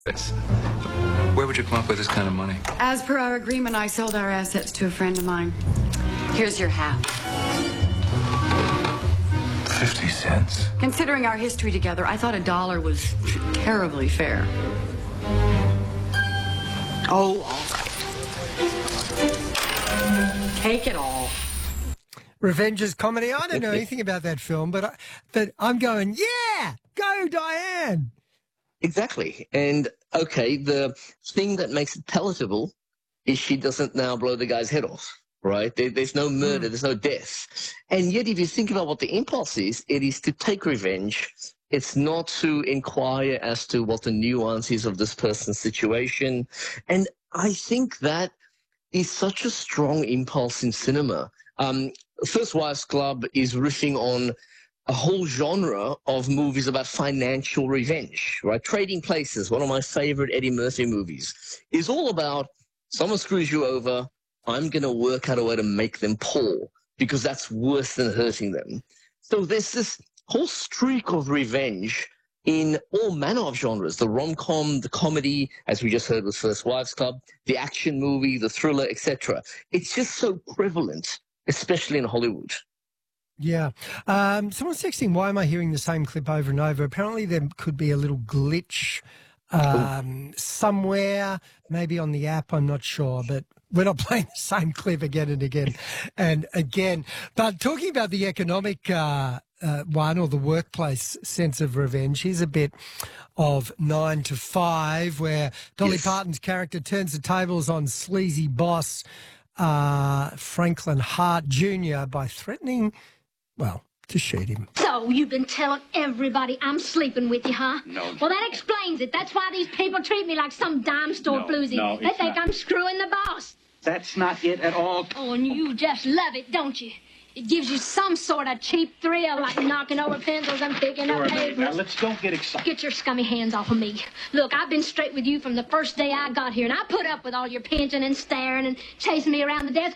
This. Where would you come up with this kind of money? As per our agreement, I sold our assets to a friend of mine. Here's your half. 50 cents? Considering our history together, I thought $1 was terribly fair. Oh, all right. Take it all. Revenge's comedy. I don't know anything about that film, but I'm going, yeah, go Diane. Exactly. And, okay, the thing that makes it palatable is she doesn't now blow the guy's head off, right? There's no murder, there's no death. And yet, if you think about what the impulse is, it is to take revenge. It's not to inquire as to what the nuance is of this person's situation. And I think that is such a strong impulse in cinema. First Wives Club is riffing on a whole genre of movies about financial revenge, right? Trading Places, one of my favorite Eddie Murphy movies, is all about someone screws you over, I'm going to work out a way to make them poor because that's worse than hurting them. So there's this whole streak of revenge in all manner of genres, the rom-com, the comedy, as we just heard with First Wives Club, the action movie, the thriller, etc. It's just so prevalent, especially in Hollywood. Yeah. Someone's texting, why am I hearing the same clip over and over? Apparently there could be a little glitch somewhere, maybe on the app, I'm not sure, but we're not playing the same clip again and again and again. But talking about the economic one or the workplace sense of revenge, here's a bit of 9 to 5 where Dolly Parton's character turns the tables on sleazy boss Franklin Hart Jr. by threatening, well, to shoot him. So you've been telling everybody I'm sleeping with you, huh? No. Well, that explains it. That's why these people treat me like some dime store floozy. No, they think I'm screwing the boss. That's not it at all. Oh, and you just love it, don't you? It gives you some sort of cheap thrill, like knocking over pencils and picking up papers. Now, don't get excited. Get your scummy hands off of me. Look, I've been straight with you from the first day I got here, and I put up with all your pinching and staring and chasing me around the desk.